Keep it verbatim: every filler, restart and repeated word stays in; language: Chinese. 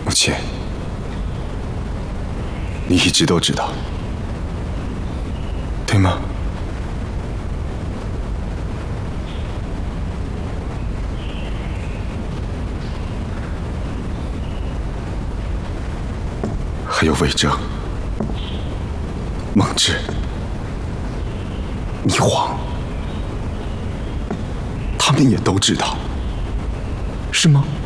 母亲，你一直都知道，对吗？还有魏征、孟志、霓凰，他们也都知道，是吗？